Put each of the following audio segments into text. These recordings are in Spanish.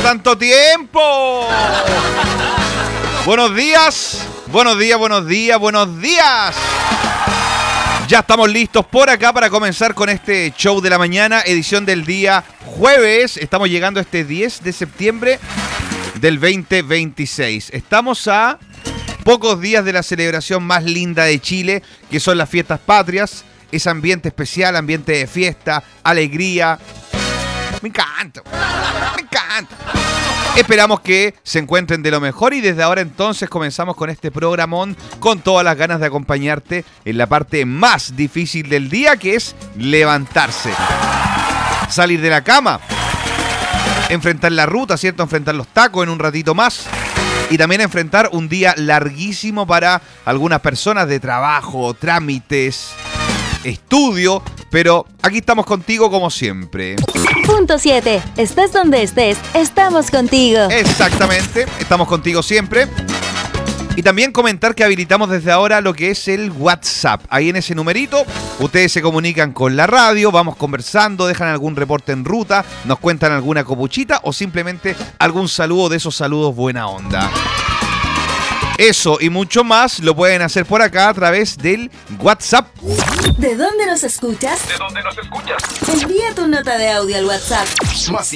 tanto tiempo? Buenos días, buenos días, buenos días, buenos días. Ya estamos listos por acá para comenzar con este show de la mañana, edición del día jueves. Estamos llegando a este 10 de septiembre del 2026. Estamos a pocos días de la celebración más linda de Chile, que son las fiestas patrias. Ese ambiente especial, ambiente de fiesta, alegría. Me encanta, me encanta. Esperamos que se encuentren de lo mejor y desde ahora entonces comenzamos con este programón con todas las ganas de acompañarte en la parte más difícil del día, que es levantarse, salir de la cama, enfrentar la ruta, ¿cierto? Enfrentar los tacos en un ratito más y también enfrentar un día larguísimo para algunas personas de trabajo, trámites, estudio, pero aquí estamos contigo como siempre. Punto 7. Estés donde estés, estamos contigo. Exactamente, estamos contigo siempre. Y también comentar que habilitamos desde ahora lo que es el WhatsApp. Ahí en ese numerito, ustedes se comunican con la radio, vamos conversando, dejan algún reporte en ruta, nos cuentan alguna copuchita o simplemente algún saludo de esos saludos buena onda. Eso y mucho más lo pueden hacer por acá a través del WhatsApp. ¿De dónde nos escuchas? ¿De dónde nos escuchas? Envía tu nota de audio al WhatsApp. Más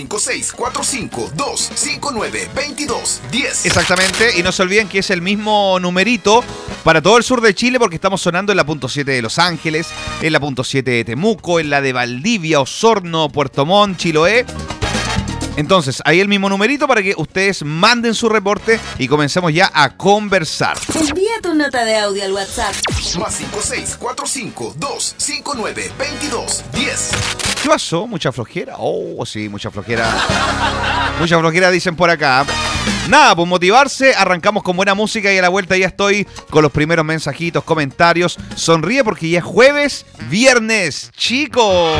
56452592210. Exactamente, y no se olviden que es el mismo numerito para todo el sur de Chile porque estamos sonando en la punto 7 de Los Ángeles, en la punto 7 de Temuco, en la de Valdivia, Osorno, Puerto Montt, Chiloé. Entonces, ahí el mismo numerito para que ustedes manden su reporte y comencemos ya a conversar. Envía tu nota de audio al WhatsApp. Más 56452592210. ¿Qué pasó? ¿Mucha flojera? Oh, sí, mucha flojera. Mucha flojera dicen por acá. Nada, pues motivarse, arrancamos con buena música y a la vuelta ya estoy con los primeros mensajitos, comentarios. Sonríe porque ya es jueves, viernes, chicos.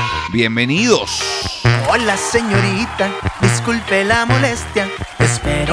Bienvenidos. Hola señorita, disculpe la molestia, espero